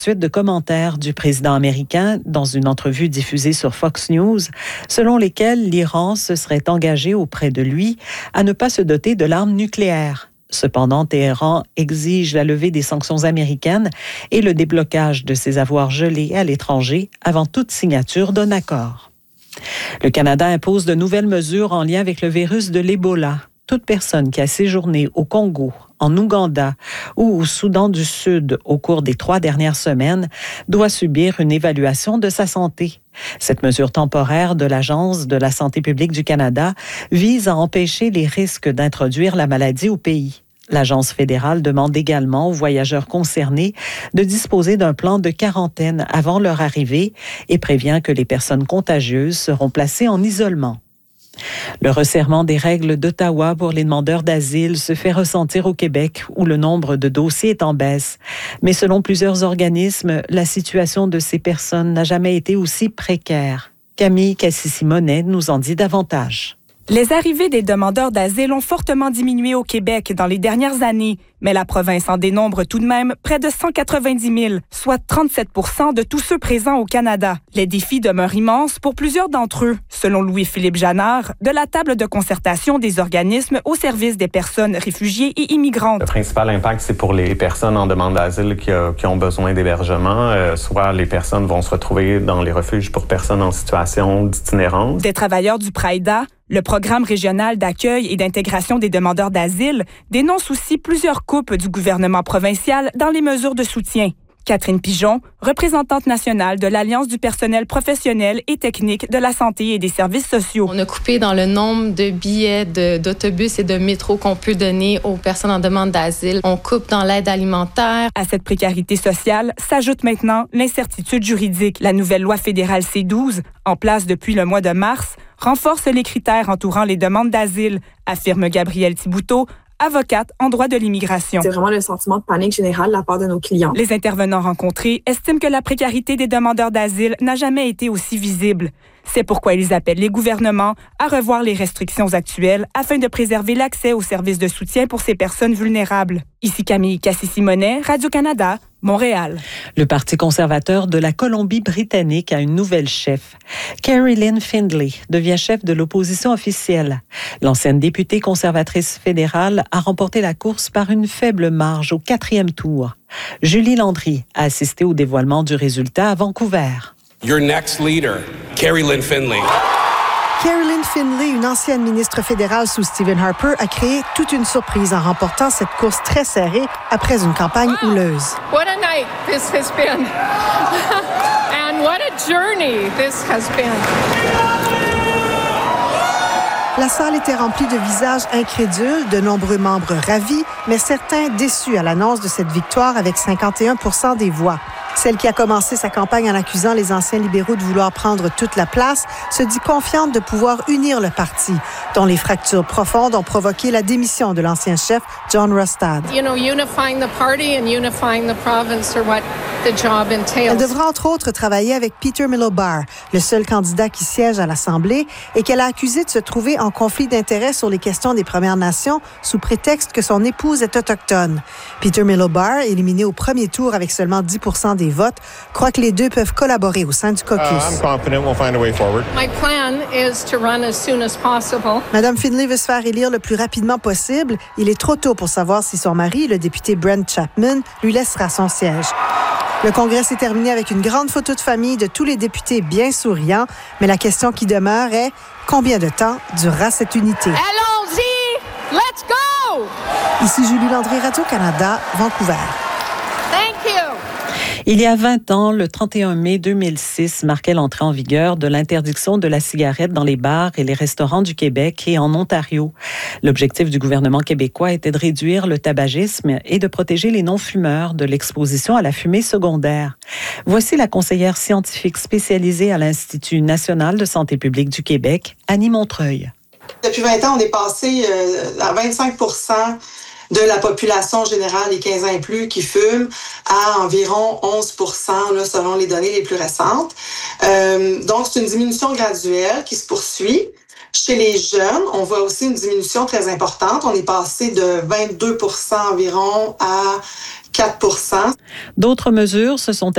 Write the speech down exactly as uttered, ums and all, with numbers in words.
Suite de commentaires du président américain dans une entrevue diffusée sur Fox News, selon lesquels l'Iran se serait engagé auprès de lui à ne pas se doter de l'arme nucléaire. Cependant, Téhéran exige la levée des sanctions américaines et le déblocage de ses avoirs gelés à l'étranger avant toute signature d'un accord. Le Canada impose de nouvelles mesures en lien avec le virus de l'Ebola. Toute personne qui a séjourné au Congo, en Ouganda ou au Soudan du Sud au cours des trois dernières semaines doit subir une évaluation de sa santé. Cette mesure temporaire de l'Agence de la santé publique du Canada vise à empêcher les risques d'introduire la maladie au pays. L'Agence fédérale demande également aux voyageurs concernés de disposer d'un plan de quarantaine avant leur arrivée et prévient que les personnes contagieuses seront placées en isolement. Le resserrement des règles d'Ottawa pour les demandeurs d'asile se fait ressentir au Québec, où le nombre de dossiers est en baisse. Mais selon plusieurs organismes, la situation de ces personnes n'a jamais été aussi précaire. Camille Cassisimonet nous en dit davantage. Les arrivées des demandeurs d'asile ont fortement diminué au Québec dans les dernières années, mais la province en dénombre tout de même près de cent quatre-vingt-dix mille, soit trente-sept pour cent de tous ceux présents au Canada. Les défis demeurent immenses pour plusieurs d'entre eux, selon Louis-Philippe Janard, de la table de concertation des organismes au service des personnes réfugiées et immigrantes. Le principal impact, c'est pour les personnes en demande d'asile qui, euh, qui ont besoin d'hébergement. Euh, soit les personnes vont se retrouver dans les refuges pour personnes en situation d'itinérance. Des travailleurs du PRAIDA, le programme régional d'accueil et d'intégration des demandeurs d'asile, dénonce aussi plusieurs coupes du gouvernement provincial dans les mesures de soutien. Catherine Pigeon, représentante nationale de l'Alliance du personnel professionnel et technique de la santé et des services sociaux. On a coupé dans le nombre de billets de, d'autobus et de métro qu'on peut donner aux personnes en demande d'asile. On coupe dans l'aide alimentaire. À cette précarité sociale s'ajoute maintenant l'incertitude juridique. La nouvelle loi fédérale C douze, en place depuis le mois de mars, renforce les critères entourant les demandes d'asile, affirme Gabrielle Thibouteau, avocate en droit de l'immigration. C'est vraiment le sentiment de panique général de la part de nos clients. Les intervenants rencontrés estiment que la précarité des demandeurs d'asile n'a jamais été aussi visible. C'est pourquoi ils appellent les gouvernements à revoir les restrictions actuelles afin de préserver l'accès aux services de soutien pour ces personnes vulnérables. Ici Camille Cassisimonet, Radio-Canada, Montréal. Le Parti conservateur de la Colombie-Britannique a une nouvelle chef. Carrie-Lynne Findlay devient chef de l'opposition officielle. L'ancienne députée conservatrice fédérale a remporté la course par une faible marge au quatrième tour. Julie Landry a assisté au dévoilement du résultat à Vancouver. Your next leader, Carrie-Lynne Findlay. Carrie-Lynne Findlay, une ancienne ministre fédérale sous Stephen Harper, a créé toute une surprise en remportant cette course très serrée après une campagne wow. houleuse. What a night this has been. And what a journey this has been. La salle était remplie de visages incrédules, de nombreux membres ravis, mais certains déçus à l'annonce de cette victoire avec cinquante et un pour cent des voix. Celle qui a commencé sa campagne en accusant les anciens libéraux de vouloir prendre toute la place se dit confiante de pouvoir unir le parti, dont les fractures profondes ont provoqué la démission de l'ancien chef John Rustad. You know, unifying the party and unifying the province are what the job entails. Elle devra entre autres travailler avec Peter Miliband, le seul candidat qui siège à l'Assemblée, et qu'elle a accusé de se trouver en conflit d'intérêts sur les questions des Premières Nations sous prétexte que son épouse est autochtone. Peter Miliband, éliminé au premier tour avec seulement dix pour cent des votes, croit que les deux peuvent collaborer au sein du caucus. Uh, I'm confident we'll find a way forward. My plan is to run as soon as possible. Madame Findlay veut se faire élire le plus rapidement possible. Il est trop tôt pour savoir si son mari, le député Brent Chapman, lui laissera son siège. Le congrès s'est terminé avec une grande photo de famille de tous les députés bien souriants, mais la question qui demeure est combien de temps durera cette unité? Allons-y! Let's go! Ici Julie Landry, Radio-Canada, Vancouver. Thank you! Il y a vingt ans, le trente et un mai deux mille six marquait l'entrée en vigueur de l'interdiction de la cigarette dans les bars et les restaurants du Québec et en Ontario. L'objectif du gouvernement québécois était de réduire le tabagisme et de protéger les non-fumeurs de l'exposition à la fumée secondaire. Voici la conseillère scientifique spécialisée à l'Institut national de santé publique du Québec, Annie Montreuil. Depuis vingt ans, on est passé à vingt-cinq pour cent de la population générale des quinze ans et plus qui fument à environ onze pour cent là, selon les données les plus récentes. Euh, donc, c'est une diminution graduelle qui se poursuit. Chez les jeunes, on voit aussi une diminution très importante. On est passé de vingt-deux pour cent environ à quatre pour cent. D'autres mesures se sont